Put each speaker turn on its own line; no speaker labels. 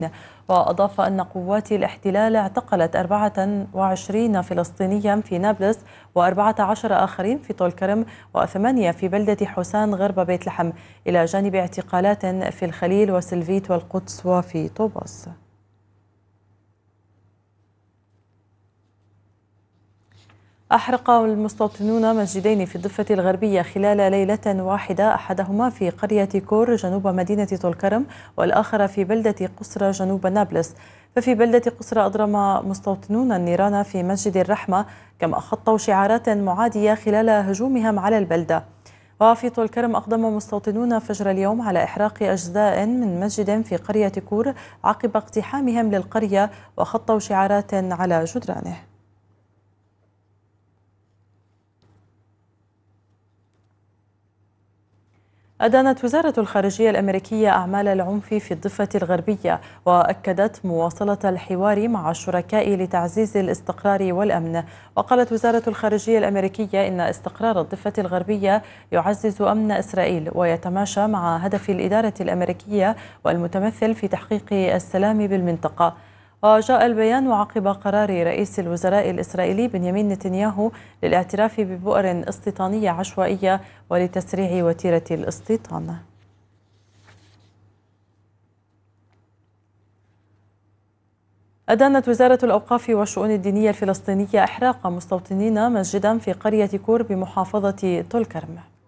وأضاف أن قوات الاحتلال اعتقلت 24 فلسطينيا في نابلس و14 آخرين في طول كرم و8 في بلدة حسان غرب بيت لحم، إلى جانب اعتقالات في الخليل وسلفيت والقدس وفي طوباس. أحرق المستوطنون مسجدين في الضفة الغربية خلال ليلة واحدة، أحدهما في قرية كور جنوب مدينة طول كرم والآخر في بلدة قصرى جنوب نابلس. ففي بلدة قصرى أضرم مستوطنون النيران في مسجد الرحمة، كما خطوا شعارات معادية خلال هجومهم على البلدة. وفي طول كرم أقدم مستوطنون فجر اليوم على إحراق أجزاء من مسجد في قرية كور عقب اقتحامهم للقرية، وخطوا شعارات على جدرانه. أدانت وزارة الخارجية الأمريكية أعمال العنف في الضفة الغربية، وأكدت مواصلة الحوار مع الشركاء لتعزيز الاستقرار والأمن. وقالت وزارة الخارجية الأمريكية إن استقرار الضفة الغربية يعزز أمن إسرائيل ويتماشى مع هدف الإدارة الأمريكية والمتمثل في تحقيق السلام بالمنطقة. وجاء البيان عقب قرار رئيس الوزراء الإسرائيلي بنيامين نتنياهو للاعتراف ببؤر استيطانية عشوائية ولتسريع وتيرة الاستيطان. أدانت وزارة الأوقاف والشؤون الدينية الفلسطينية إحراق مستوطنين مسجدا في قرية كور بمحافظة طول كرم.